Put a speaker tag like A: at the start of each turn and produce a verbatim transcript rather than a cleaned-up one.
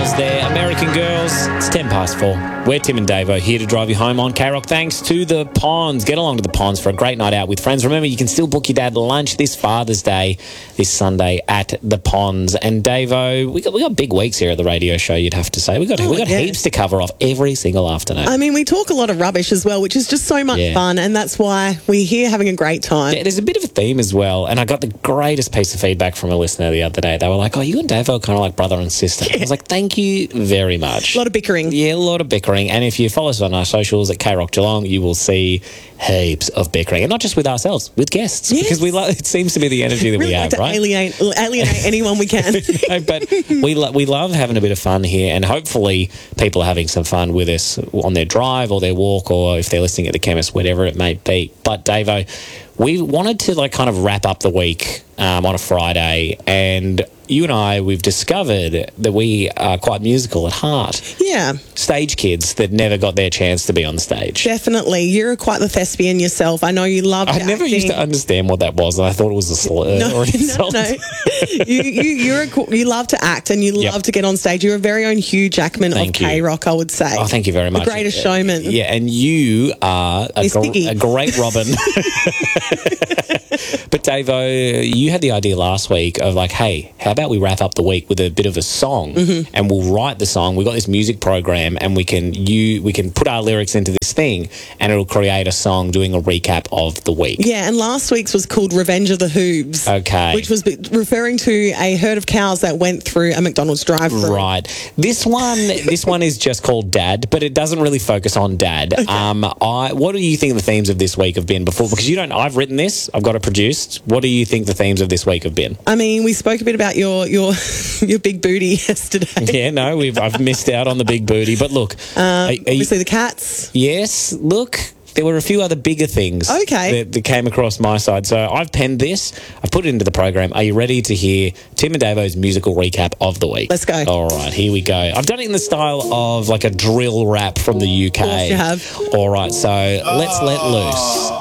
A: Girls there. American Girls. It's ten past four. We're Tim and Davo here to drive you home on K-Rock. Thanks to the Ponds. Get along to the Ponds for a great night out with friends. Remember, you can still book your dad lunch this Father's Day, this Sunday at the Ponds. And Davo, we got we got big weeks here at the radio show, you'd have to say. We got
B: Oh,
A: we got
B: yeah.
A: heaps to cover off every single afternoon.
B: I mean, we talk a lot of rubbish as well, which is just so much
A: Yeah.
B: fun, and that's why we're here having a great time.
A: Yeah, there's a bit of a theme as well, and I got the greatest piece of feedback from a listener the other day. They were like, oh, you and Davo are kind of like brother and sister. I was like, thank you very much.
B: A lot of bickering.
A: Yeah, a lot of bickering. And if you follow us on our socials at K-Rock Geelong, you will see heaps of bickering. And not just with ourselves, with guests.
B: Yes.
A: Because we lo- it seems to be the energy that
B: Really
A: we
B: like
A: have,
B: to
A: right?
B: alienate, alienate anyone we can.
A: No, but we lo- we love having a bit of fun here, and hopefully people are having some fun with us on their drive or their walk, or if they're listening at the chemist, whatever it may be. But Davo, we wanted to like kind of wrap up the week um, on a Friday, and you and I, we've discovered that we are quite musical at heart.
B: Yeah,
A: Stage kids that never got their chance to be on stage.
B: definitely. You're quite the thespian yourself. I know you love
A: I never used to understand what that was, and I thought it was a slur
B: No,
A: or an
B: no,
A: insult.
B: no. you, you, you're a, co- you love to act and you
A: Yep.
B: love to get on stage. You're a very own Hugh Jackman
A: Thank
B: of
A: you.
B: K-Rock, I would say.
A: Oh, thank you very much.
B: The greatest showman.
A: Yeah, and you are a,
B: Miss
A: gr-
B: Piggy.
A: a great Robin. But Davo, you had the idea last week of like, hey, how about we wrap up the week with a bit of a song,
B: Mm-hmm.
A: and we'll write the song. We've got this music program, and we can you we can put our lyrics into this thing, and it'll create a song doing a recap of the week.
B: Yeah, and last week's was called Revenge of the Hooves.
A: Okay.
B: Which was be- referring to a herd of cows that went through a McDonald's drive-thru.
A: Right. This one, this one is just called Dad, but it doesn't really focus on Dad. Um, I. What do you think the themes of this week have been before? Because you don't. I've written this. I've got it produced. What do you think the themes of this week have been?
B: I mean, we spoke a bit about your your your big booty yesterday.
A: Yeah, no, we've I've missed out on the big booty, but look,
B: Um,
A: are- are you-
B: obviously, the cats.
A: yes, look. There were a few other bigger things
B: Okay.
A: that, that came across my side. So I've penned this. I've put it into the program. Are you ready to hear Tim and Davo's musical recap of the week?
B: Let's go.
A: All right, here we go. I've done it in the style of like a drill rap from the U K.
B: Of course you have.
A: All right, so let's let loose.